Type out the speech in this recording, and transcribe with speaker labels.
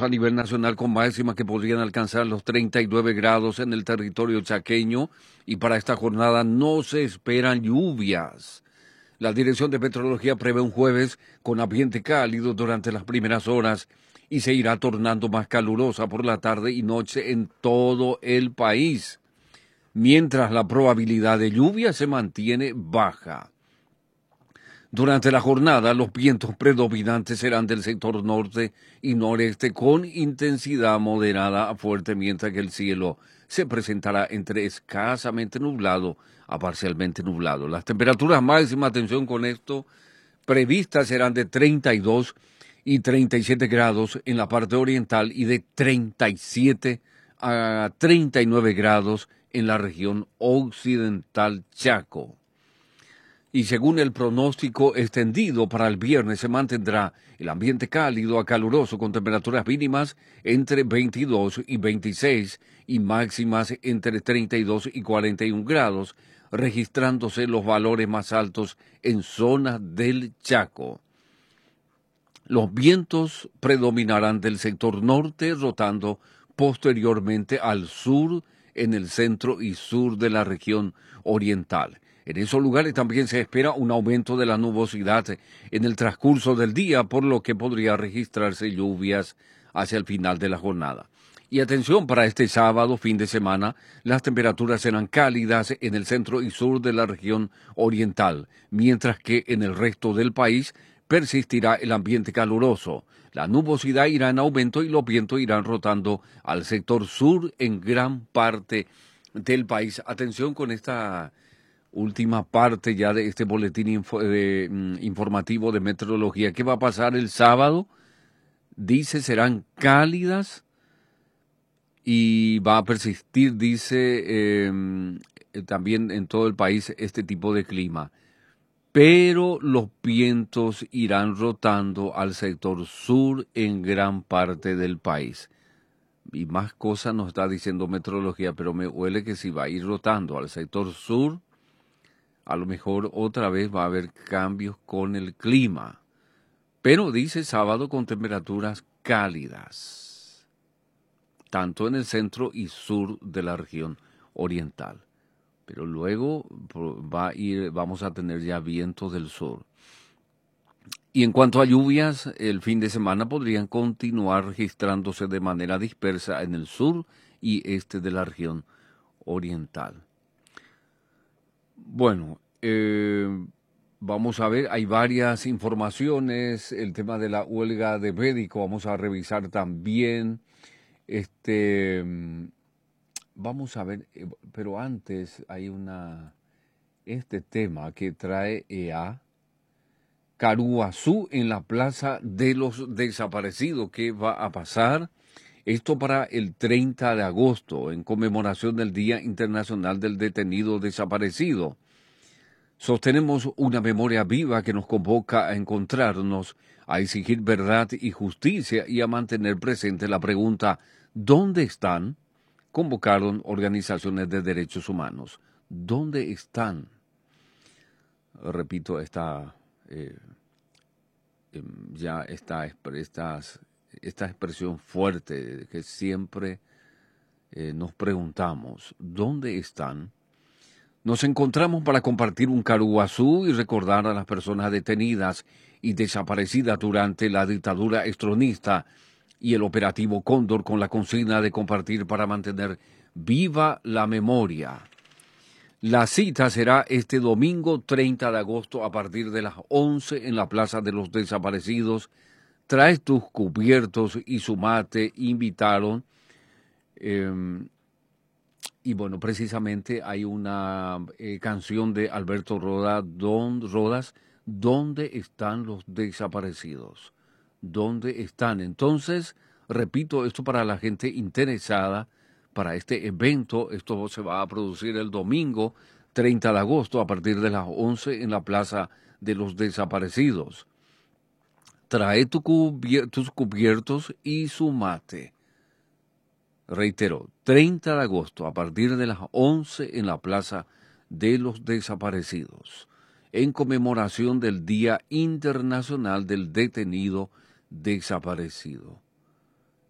Speaker 1: a nivel nacional con máximas que podrían alcanzar los 39 grados en el territorio chaqueño y para esta jornada no se esperan lluvias. La Dirección de Meteorología prevé un jueves con ambiente cálido durante las primeras horas y se irá tornando más calurosa por la tarde y noche en todo el país, mientras la probabilidad de lluvia se mantiene baja. Durante la jornada, los vientos predominantes serán del sector norte y noreste con intensidad moderada a fuerte, mientras que el cielo se presentará entre escasamente nublado a parcialmente nublado. Las temperaturas máximas, atención con esto, previstas serán de 32 y 37 grados en la parte oriental y de 37 a 39 grados en la región occidental Chaco. Y según el pronóstico extendido para el viernes, se mantendrá el ambiente cálido a caluroso con temperaturas mínimas entre 22 y 26 y máximas entre 32 y 41 grados, registrándose los valores más altos en zonas del Chaco. Los vientos predominarán del sector norte, rotando posteriormente al sur en el centro y sur de la región oriental. En esos lugares también se espera un aumento de la nubosidad en el transcurso del día, por lo que podría registrarse lluvias hacia el final de la jornada. Y atención, para este sábado, fin de semana, las temperaturas serán cálidas en el centro y sur de la región oriental, mientras que en el resto del país persistirá el ambiente caluroso. La nubosidad irá en aumento y los vientos irán rotando al sector sur en gran parte del país. Atención con esta última parte ya de este boletín informativo de meteorología. ¿Qué va a pasar el sábado? Dice, serán cálidas y va a persistir, dice, también en todo el país este tipo de clima. Pero los vientos irán rotando al sector sur en gran parte del país. Y más cosas nos está diciendo meteorología, pero me huele que si va a ir rotando al sector sur, a lo mejor otra vez va a haber cambios con el clima. Pero dice sábado con temperaturas cálidas, tanto en el centro y sur de la región oriental. Pero luego vamos a tener ya vientos del sur. Y en cuanto a lluvias, el fin de semana podrían continuar registrándose de manera dispersa en el sur y este de la región oriental. Bueno, vamos a ver, hay varias informaciones, el tema de la huelga de médicos, vamos a revisar también, vamos a ver, pero antes hay este tema que trae EA, Caruazú en la Plaza de los Desaparecidos. ¿Qué va a pasar? Esto para el 30 de agosto, en conmemoración del Día Internacional del Detenido Desaparecido. Sostenemos una memoria viva que nos convoca a encontrarnos, a exigir verdad y justicia y a mantener presente la pregunta ¿dónde están? Convocaron organizaciones de derechos humanos. ¿Dónde están? Repito, esta expresión fuerte que siempre nos preguntamos, ¿dónde están? Nos encontramos para compartir un Caruazú y recordar a las personas detenidas y desaparecidas durante la dictadura extronista y el operativo Cóndor, con la consigna de compartir para mantener viva la memoria. La cita será este domingo 30 de agosto a partir de las 11 en la Plaza de los Desaparecidos. Trae tus cubiertos y su mate, invitaron. Y bueno, precisamente hay una canción de Alberto Rodas, ¿dónde están los desaparecidos? ¿Dónde están? Entonces, repito, esto para la gente interesada, para este evento, esto se va a producir el domingo 30 de agosto a partir de las 11 en la Plaza de los Desaparecidos. Trae tus cubiertos y su mate. Reitero, 30 de agosto a partir de las 11 en la Plaza de los Desaparecidos, en conmemoración del Día Internacional del Detenido Desaparecido.